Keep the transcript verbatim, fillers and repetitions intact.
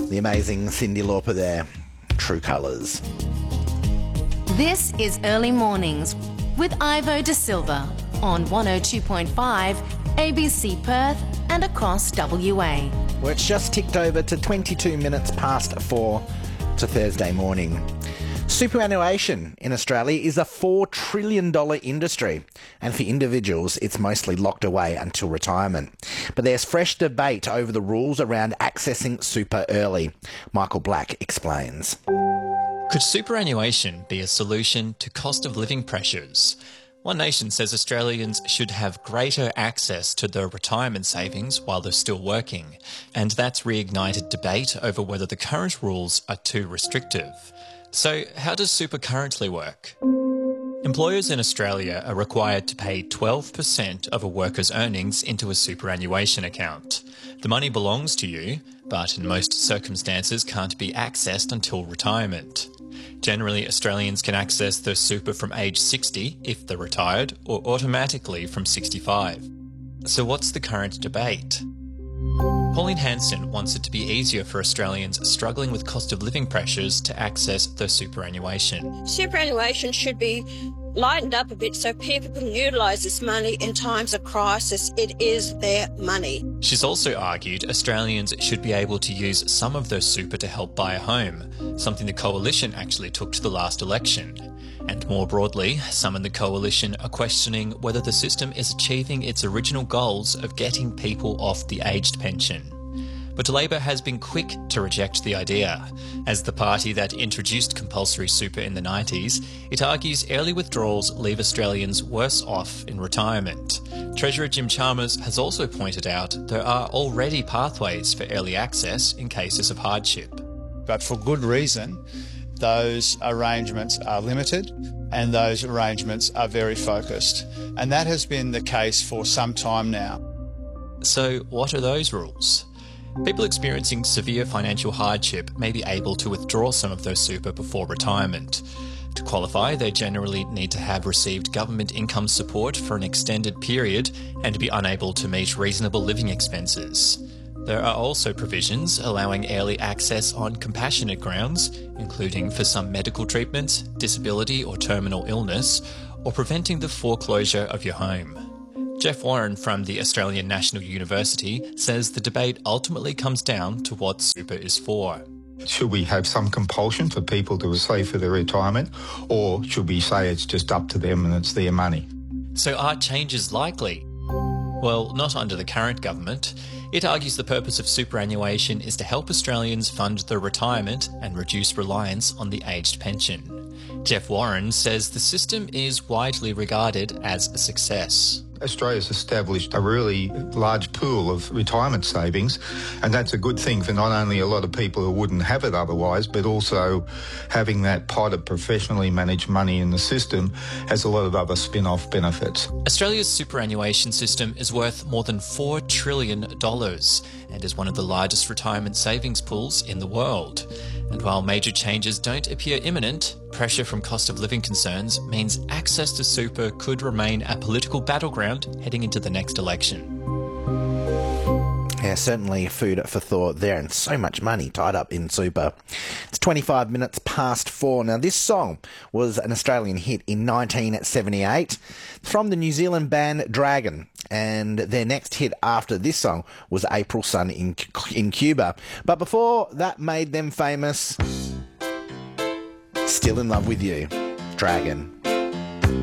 The amazing Cyndi Lauper there. True Colours. This is Early Mornings with Ivo De Silva on one oh two point five A B C Perth and across W A. Well, it's just ticked over to twenty-two minutes past four to Thursday morning. Superannuation in Australia is a four trillion dollars industry, and for individuals it's mostly locked away until retirement. But there's fresh debate over the rules around accessing super early. Michael Black explains. Could superannuation be a solution to cost of living pressures? One Nation says Australians should have greater access to their retirement savings while they're still working, and that's reignited debate over whether the current rules are too restrictive. So how does super currently work? Employers in Australia are required to pay twelve percent of a worker's earnings into a superannuation account. The money belongs to you, but in most circumstances can't be accessed until retirement. Generally, Australians can access their super from age sixty if they're retired, or automatically from sixty-five. So what's the current debate? Pauline Hanson wants it to be easier for Australians struggling with cost of living pressures to access their superannuation. Superannuation should be lightened up a bit so people can utilise this money in times of crisis. It is their money. She's also argued Australians should be able to use some of their super to help buy a home, something the Coalition actually took to the last election. And more broadly, some in the Coalition are questioning whether the system is achieving its original goals of getting people off the aged pension. But Labor has been quick to reject the idea. As the party that introduced compulsory super in the nineties, it argues early withdrawals leave Australians worse off in retirement. Treasurer Jim Chalmers has also pointed out there are already pathways for early access in cases of hardship. But for good reason, those arrangements are limited and those arrangements are very focused. And that has been the case for some time now. So what are those rules? People experiencing severe financial hardship may be able to withdraw some of their super before retirement. To qualify, they generally need to have received government income support for an extended period and be unable to meet reasonable living expenses. There are also provisions allowing early access on compassionate grounds, including for some medical treatments, disability or terminal illness, or preventing the foreclosure of your home. Jeff Warren from the Australian National University says the debate ultimately comes down to what super is for. Should we have some compulsion for people to save for their retirement, or should we say it's just up to them and it's their money? So are changes likely? Well, not under the current government. It argues the purpose of superannuation is to help Australians fund their retirement and reduce reliance on the aged pension. Jeff Warren says the system is widely regarded as a success. Australia's established a really large pool of retirement savings, and that's a good thing for not only a lot of people who wouldn't have it otherwise, but also having that pot of professionally managed money in the system has a lot of other spin-off benefits. Australia's superannuation system is worth more than four trillion dollars and is one of the largest retirement savings pools in the world. And while major changes don't appear imminent, pressure from cost of living concerns means access to super could remain a political battleground heading into the next election. Yeah, certainly food for thought there, and so much money tied up in super. It's twenty-five minutes past four. Now, this song was an Australian hit in nineteen seventy-eight from the New Zealand band Dragon, and their next hit after this song was April Sun in, in Cuba. But before that made them famous, Still in Love with You, Dragon.